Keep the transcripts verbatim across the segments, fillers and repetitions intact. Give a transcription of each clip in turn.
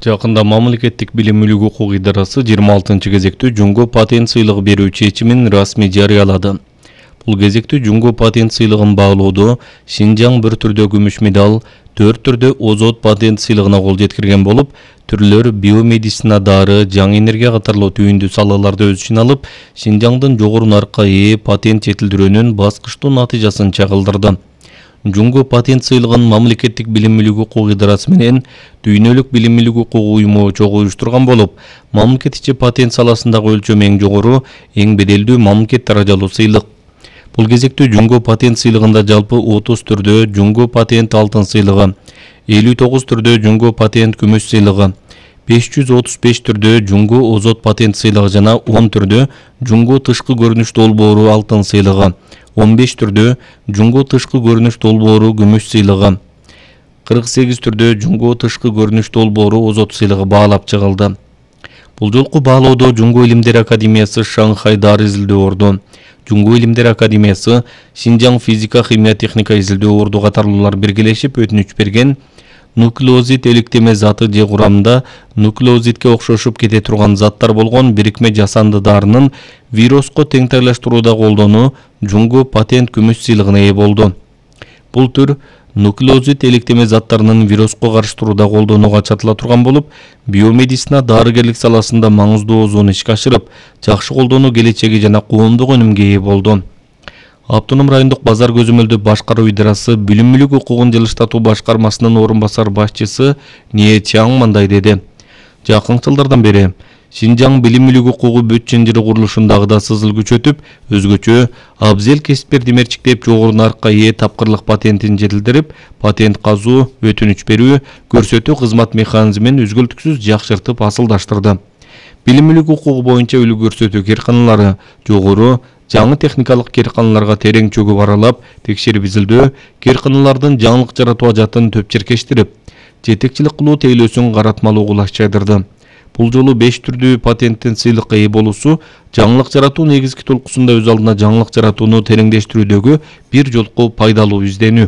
Жакында мамлекеттик билим мүлүк укук идарасы жыйырма алтынчы кезектүү Жунго патент сыйлыгы берүү чечимин расмий жарыялады. Бул кезекте Жунго патент сыйлыгын баалоодо Шинжаң бир түрдө күмүш медаль, төрт түрдө Озот патент сыйлыгына кол жеткирген болуп, түрлөр биомедицина, дары, жаңы энергия катарлуу түйүндүү салаларда өз ишин алып, Шинжаңдын жогору нарыкка ээ патент жетилдирүүнүн баскычтуу натыйжасын чагылдырды. Жунго патент сыйлыгын мамлекеттик билим мүлүк укук идарасы менен дүйнөлүк билим мүлүк укук уюму чогуу уюштурган болуп, мамлекет ичи патент саласындагы өлчөмү эң жогору, эң беделдүү мамлекет даражалуу сыйлык. Бул кезекте Жунго патент сыйлыгында жалпы отуз түрдө Жунго патент алтын сыйлыгы, элүү тогуз түрдө Жунго патент күмүш сыйлыгы, беш жүз отуз беш түрдө Жунго Озот патент сыйлыгы жана он түрдө Жунго тышкы көрүнүш долбоору алтын сыйлыгы, он беш түрдө Жунго тышкы көрүнүш долбоору күмүш сыйлыгы, кырк сегиз түрдө Жунго тышкы көрүнүш долбоору Озот сыйлыгы баалап чыгылды. Бул жолку баалоодо Жунго илимдер академиясы Шанхай дары изилдөө орду, Жунго илимдер академиясы Шинжаң физика, химия, техника изилдөө орду катарлуулар биргелешип өтүнүч берген. Нуклеозид электеме заты же курамында нуклеозидке окшошуп кете турган заттар болгон бирикме жасанды дарынын вируско теңтайлаштырууда колдонуу Жунго патент күмүш сыйлыгына ээ болду. Бул түр нуклеозид электеме заттарынын вируско каршы турууда колдонууга чатыла турган болуп, биомедицина, дарыгерлик саласында маңыздуу озун ишке ашырып, жакшы колдонуу келечеги жана коомдук өнүмгө ээ болду. Автоном райондук базар көзөмөлдөө башкаруу идарасы билим мүлүк укугун жылыштатуу башкармасынын орун басар башчысы Не Чаң мындай деди. Жакын жылдардан бери Шинжаң билим мүлүк укугу бүт чынжыры курулушундагы да сызыл күчөтүп, өзгөчө абзел кесиптерди мерчиктеп жогору нарыкка ээ тапкырлык патентин жетилдирип, патент казуу, өтүнүч берүү, көрсөтүү кызмат механизмин үзгүлтүксүз жакшыртып асылдаштырды. Билим мүлүк укугу боюнча үлгү көрсөтүү керканалары жогору, жаңы техникалык керканаларга терең чөгүп аралап, текшерип изилдөө, керканалардын жаңылык жаратуу ажатын төп черкештирип, жетекчилик кылуу тейлөөсүн каратмалуу кулаш жайдырды. Бул жолу беш түрдүү патенттин сыйлыкка ээ болуусу жаңылык жаратуу негизги толкусунда өз алдына жаңылык жаратууну тереңдештирүүдөгү бир жолку пайдалуу изденүү.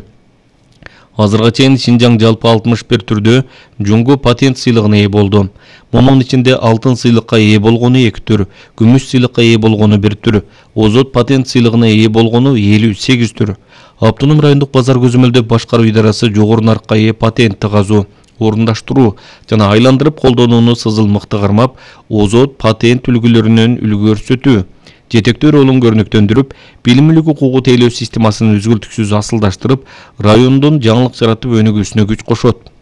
Азырга чейин Шинжаң жалпы алтымыш бир түрдө Жунго патент сыйлыгына ээ болду. Мунун ичинде алтын сыйлыкка ээ болгону эки түр, күмүш сыйлыкка ээ болгону бир түр, Озот патент сыйлыгына ээ болгону элүү сегиз түр. Автоном райондук базар көзөмөлдөө башкаруу идарасы жогору нарыкка ээ патентти казуу, орундаштыруу жана айландырып колдонууну сызыл мыкты кармап, Озот патент үлгүлөрүнүн үлгү көрсөтүү, жетектөө ролун көрнөктөндүрүп, билим мүлүк укугу тейлөө системасын үзгүлтүксүз асылдаштырып, райондун жаңылык жаратып өнүгүүсүнө күч кошот.